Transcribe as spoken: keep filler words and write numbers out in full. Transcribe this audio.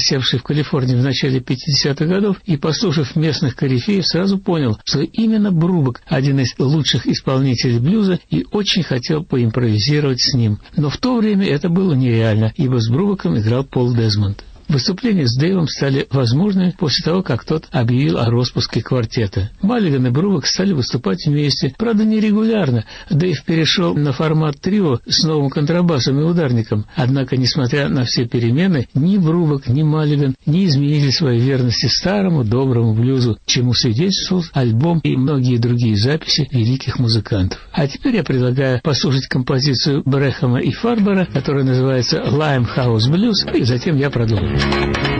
осевший в Калифорнии в начале пятидесятых годов, и, послушав местных корифеев, сразу понял, что именно Брубак один из лучших исполнителей блюза, и очень хотел поимпровизировать с ним. Но в то время это было нереально, ибо с Брубаком играл Пол Дезмонд. Выступления с Дэйвом стали возможными после того, как тот объявил о распуске квартета. Маллиган и Брубак стали выступать вместе, правда, нерегулярно. Дэйв перешел на формат трио с новым контрабасом и ударником. Однако, несмотря на все перемены, ни Брубак, ни Маллиган не изменили своей верности старому доброму блюзу, чему свидетельствовал альбом и многие другие записи великих музыкантов. А теперь я предлагаю послушать композицию Брэхэма и Фарбера, которая называется «Limehouse Blues», и затем я продолжу.